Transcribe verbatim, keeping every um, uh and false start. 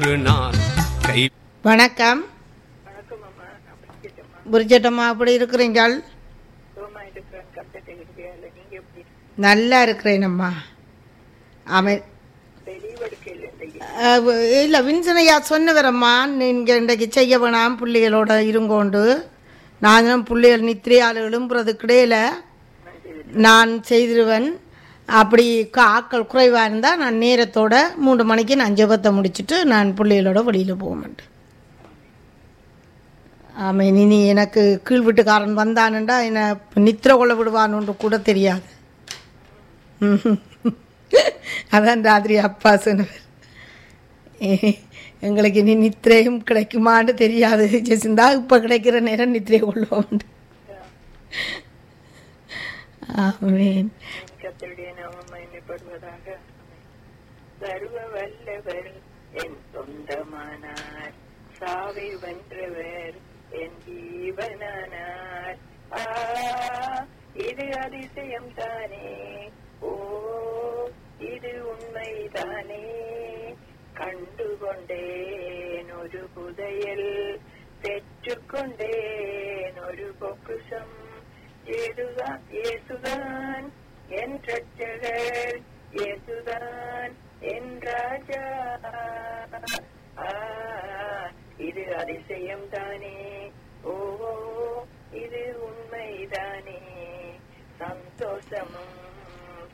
வணக்கம். புரிஜட்டம்மா, அப்படி இருக்கிறீங்கள்? நல்லா இருக்கிறேன் அம்மா. அமை இல்லை, வின்சனையா சொன்னவரம்மா, நீங்கள் இன்றைக்கு செய்ய வேணாம், பிள்ளைகளோட இருங்கோண்டு. நானும் பிள்ளைகள் நித்திரையால் எழும்புறதுக்கு இடையில நான் செய்திருவேன். அப்படி ஆக்கள் குறைவாக இருந்தால் நான் நேரத்தோட மூன்று மணிக்கு நான் ஜெபத்தை முடிச்சுட்டு நான் பிள்ளைகளோட வெளியில் போக மாட்டேன். ஆமாம், இனி எனக்கு கீழ் வீட்டுக்காரன் வந்தானுண்டா என்னை நித்திரை கொள்ள விடுவான்னு கூட தெரியாது. அதான் ராத்திரி அப்பா சொன்னவர், எங்களுக்கு இனி நித்திரையும் கிடைக்குமான்னு தெரியாது, ஜெசிந்தா இப்போ கிடைக்கிற நேரம் நித்திரையை கொள்வோம். ஆமென். சர்வ வல்லவர் என் சொந்தமானார், சாவை வென்றவர் என் ஜீவனானார். ஆ, இது அதிசயம் தானே, ஓ இது உண்மைதானே. கண்டுகொண்டேன் ஒரு புதையல், பெற்றுக்கொண்டேன் ஒரு பொக்குசம். ஏதுதான் ஏசுதான் என் ரட்சகர், ஏசுதான் என் ராஜா.